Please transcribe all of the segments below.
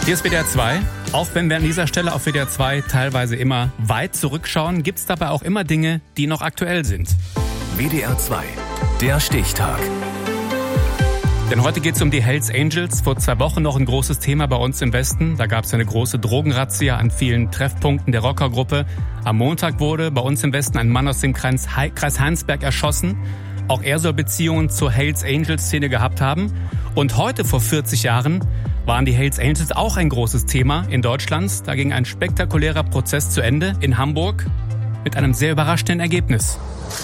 Hier ist WDR 2. Auch wenn wir an dieser Stelle auf WDR 2 teilweise immer weit zurückschauen, gibt es dabei auch immer Dinge, die noch aktuell sind. WDR 2, der Stichtag. Denn heute geht es um die Hells Angels. Vor 2 Wochen noch ein großes Thema bei uns im Westen. Da gab es eine große Drogenrazzia an vielen Treffpunkten der Rockergruppe. Am Montag wurde bei uns im Westen ein Mann aus dem Kreis Heinsberg erschossen. Auch er soll Beziehungen zur Hells Angels-Szene gehabt haben. Und heute, vor 40 Jahren, waren die Hells Angels auch ein großes Thema in Deutschland. Da ging ein spektakulärer Prozess zu Ende in Hamburg mit einem sehr überraschenden Ergebnis.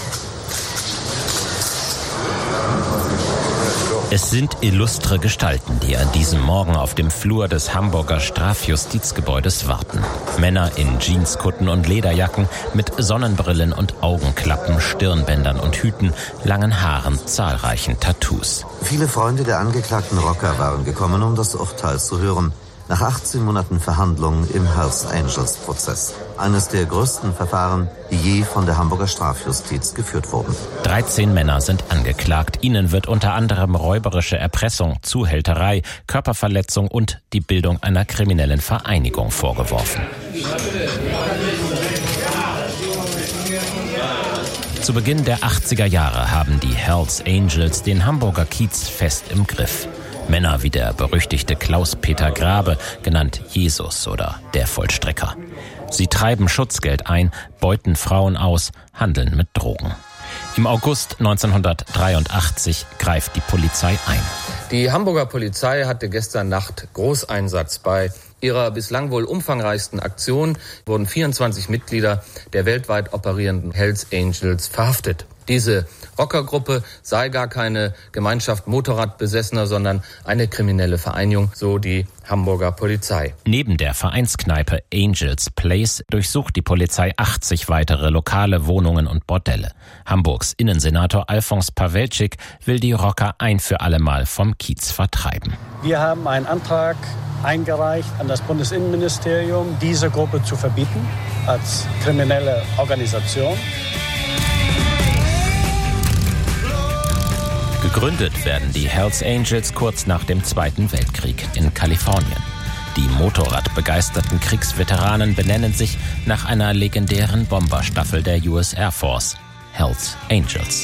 Es sind illustre Gestalten, die an diesem Morgen auf dem Flur des Hamburger Strafjustizgebäudes warten. Männer in Jeanskutten und Lederjacken mit Sonnenbrillen und Augenklappen, Stirnbändern und Hüten, langen Haaren, zahlreichen Tattoos. Viele Freunde der angeklagten Rocker waren gekommen, um das Urteil zu hören. Nach 18 Monaten Verhandlungen im Hells Angels Prozess. Eines der größten Verfahren, die je von der Hamburger Strafjustiz geführt wurden. 13 Männer sind angeklagt. Ihnen wird unter anderem räuberische Erpressung, Zuhälterei, Körperverletzung und die Bildung einer kriminellen Vereinigung vorgeworfen. Zu Beginn der 80er Jahre haben die Hells Angels den Hamburger Kiez fest im Griff. Männer wie der berüchtigte Klaus-Peter Grabe, genannt Jesus oder der Vollstrecker. Sie treiben Schutzgeld ein, beuten Frauen aus, handeln mit Drogen. Im August 1983 greift die Polizei ein. Die Hamburger Polizei hatte gestern Nacht Großeinsatz. Bei ihrer bislang wohl umfangreichsten Aktion wurden 24 Mitglieder der weltweit operierenden Hells Angels verhaftet. Diese Rockergruppe sei gar keine Gemeinschaft Motorradbesessener, sondern eine kriminelle Vereinigung, so die Hamburger Polizei. Neben der Vereinskneipe Angels Place durchsucht die Polizei 80 weitere Lokale, Wohnungen und Bordelle. Hamburgs Innensenator Alfons Pawelczyk will die Rocker ein für alle Mal vom Kiez vertreiben. Wir haben einen Antrag eingereicht an das Bundesinnenministerium, diese Gruppe zu verbieten als kriminelle Organisation. Gegründet werden die Hells Angels kurz nach dem Zweiten Weltkrieg in Kalifornien. Die motorradbegeisterten Kriegsveteranen benennen sich nach einer legendären Bomberstaffel der US Air Force, Hells Angels.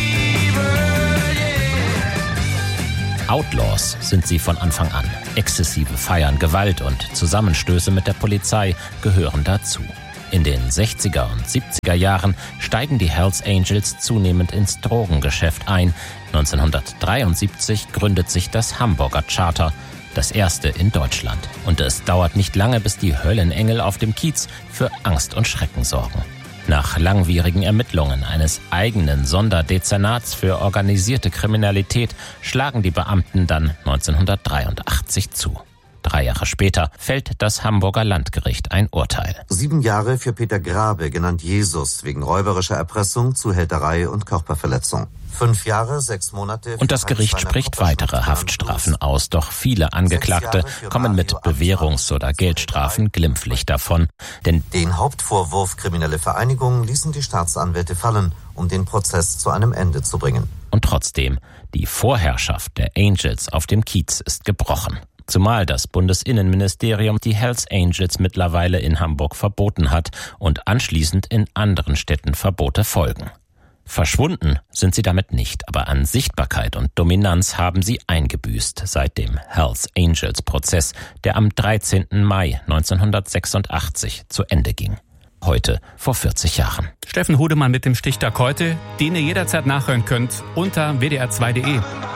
Outlaws sind sie von Anfang an. Exzessive Feiern, Gewalt und Zusammenstöße mit der Polizei gehören dazu. In den 60er und 70er Jahren steigen die Hells Angels zunehmend ins Drogengeschäft ein. 1973 gründet sich das Hamburger Charter, das erste in Deutschland. Und es dauert nicht lange, bis die Höllenengel auf dem Kiez für Angst und Schrecken sorgen. Nach langwierigen Ermittlungen eines eigenen Sonderdezernats für organisierte Kriminalität schlagen die Beamten dann 1983 zu. 3 Jahre später fällt das Hamburger Landgericht ein Urteil. 7 Jahre für Peter Grabe, genannt Jesus, wegen räuberischer Erpressung, Zuhälterei und Körperverletzung. 5 Jahre, 6 Monate... Und das Gericht spricht weitere Haftstrafen aus. Doch viele Angeklagte kommen mit Bewährungs- oder Geldstrafen glimpflich davon. Denn den Hauptvorwurf kriminelle Vereinigung ließen die Staatsanwälte fallen, um den Prozess zu einem Ende zu bringen. Und trotzdem, die Vorherrschaft der Angels auf dem Kiez ist gebrochen. Zumal das Bundesinnenministerium die Hells Angels mittlerweile in Hamburg verboten hat und anschließend in anderen Städten Verbote folgen. Verschwunden sind sie damit nicht, aber an Sichtbarkeit und Dominanz haben sie eingebüßt seit dem Hells Angels Prozess, der am 13. Mai 1986 zu Ende ging. Heute vor 40 Jahren. Steffen Hudemann mit dem Stichtag heute, den ihr jederzeit nachhören könnt unter wdr2.de.